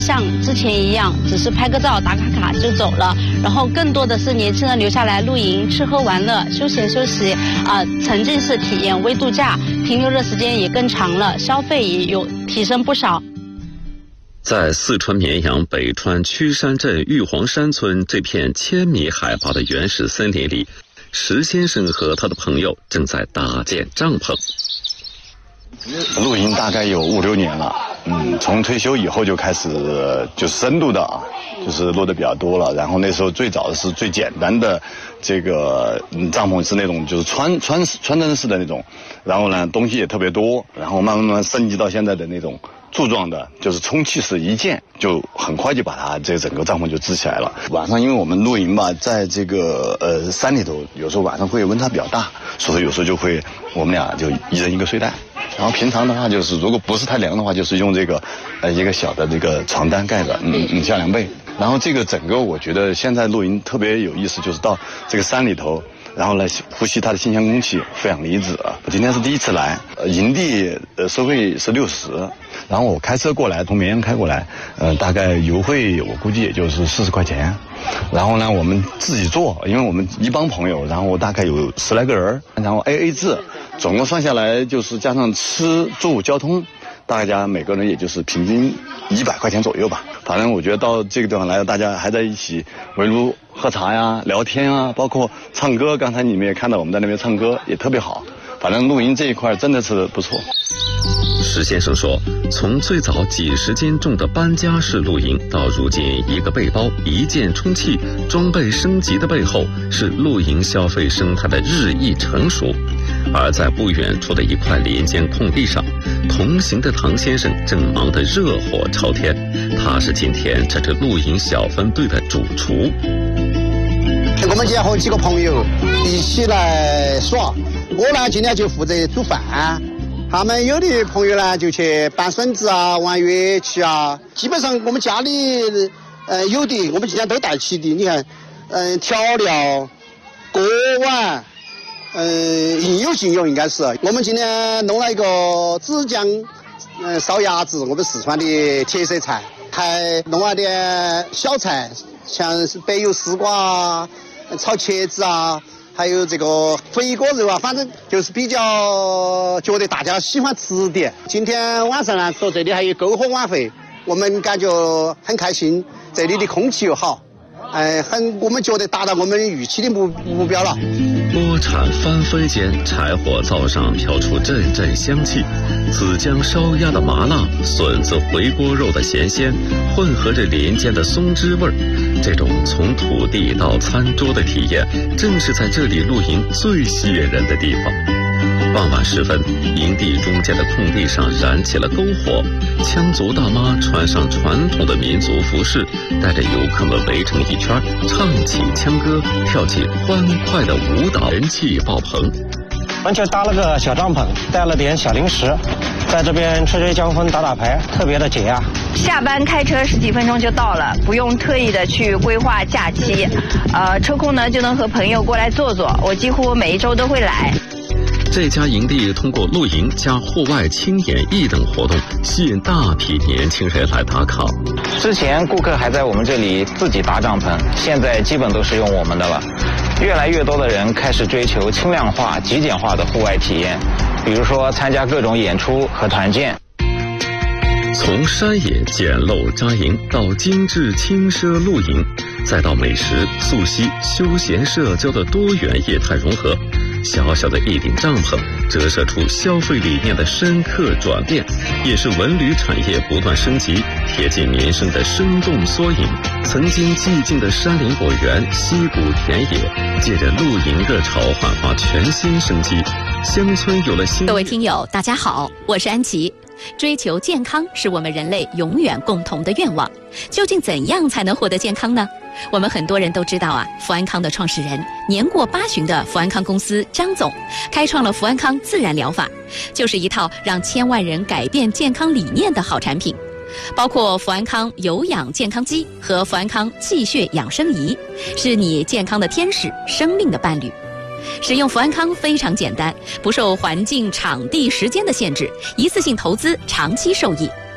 像之前一样，只是拍个照、打卡卡就走了，然后更多的是年轻人留下来露营、吃喝玩乐、休息，沉浸式体验、微度假，停留的时间也更长了，消费也有提升不少。 在四川绵阳北川曲山镇玉皇山村这片1000米海拔的原始森林里，石先生和他的朋友正在搭建帐篷。 露营大概有5、6年了，从退休以后就开始就是深度的就是落得比较多了。然后那时候最早的是最简单的这个帐篷是那种就是穿针式的那种，然后呢东西也特别多，然后慢慢升级到现在的那种柱状的，就是充气式一键，就很快就把它这整个帐篷就支起来了。晚上因为我们露营吧，在这个山里头，有时候晚上会温差比较大，所以有时候就会我们俩就一人一个睡袋。然后平常的话就是如果不是太凉的话，就是用这个一个小的这个床单盖着，加凉被。然后这个整个我觉得现在露营特别有意思，就是到这个山里头，然后来呼吸它的新鲜空气，负氧离子。我今天是第一次来，营地收费是60，然后我开车过来，从绵阳开过来，大概油费我估计也就是40块钱。然后呢，我们自己做，因为我们一帮朋友，然后大概有10来个人，然后 AA 制，总共算下来就是加上吃住交通，大家每个人也就是平均100块钱左右吧。反正我觉得到这个地方来，大家还在一起围炉喝茶呀、聊天啊，包括唱歌。刚才你们也看到我们在那边唱歌，也特别好。反正露营这一块真的是不错。 石先生说，从最早几十斤重的搬家式露营，到如今一个背包、一键充气，装备升级的背后，是露营消费生态的日益成熟。而在不远处的一块林间空地上，同行的唐先生正忙得热火朝天，他是今天这支露营小分队的主厨。 我们今天和几个朋友一起来耍，我呢今天就负责煮饭，他们有的朋友呢就去搬笋子啊、玩乐器啊。基本上我们家里有的我们今天都带齐的，你看调料、锅碗应有尽有，应该是。我们今天弄了一个紫姜烧鸭子，我们四川的特色菜，还弄了点小菜，像是白油丝瓜、炒茄子啊，还有这个肥锅肉啊，反正就是比较觉得大家喜欢吃点。今天晚上呢，说这里还有篝火晚会，我们感觉很开心，这里的空气又好，我们觉得达到我们预期的目标了。 锅铲翻飞间，柴火灶上飘出阵阵香气，紫姜烧鸭的麻辣，笋子回锅肉的咸鲜，混合着林间的松枝味儿。这种从土地到餐桌的体验，正是在这里露营最吸引人的地方。傍晚时分，营地中间的空地上燃起了篝火，羌族大妈穿上传统的民族服饰，带着游客们围成一圈，唱起羌歌，跳起欢快的舞蹈，人气爆棚。 我们就搭了个小帐篷，带了点小零食，在这边吹吹江风、打打牌，特别的解压。 下班开车10几分钟就到了，不用特意的去规划假期，抽空呢就能和朋友过来坐坐。我几乎每一周都会来。 这家营地通过露营加户外轻演艺等活动，吸引大批年轻人来打卡。 之前顾客还在我们这里自己搭帐篷，现在基本都是用我们的了。越来越多的人开始追求轻量化、极简化的户外体验，比如说参加各种演出和团建。 从山野简陋扎营到精致轻奢露营，再到美食、溯溪、休闲社交的多元业态融合，小小的一顶帐篷折射出消费理念的深刻转变，也是文旅产业不断升级、贴近民生的生动缩影。曾经寂静的山林果园、溪谷田野，借着露营热潮焕发全新生机。乡村有了新。 各位听友，大家好，我是安琪。追求健康是我们人类永远共同的愿望。究竟怎样才能获得健康呢？我们很多人都知道啊，福安康的创始人年过80的福安康公司张总，开创了福安康自然疗法，就是一套让千万人改变健康理念的好产品。包括福安康有氧健康机和福安康气血养生仪，是你健康的天使，生命的伴侣。使用福安康非常简单，不受环境、场地、时间的限制，一次性投资，长期受益。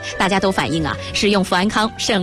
大家都反映啊，使用富安康省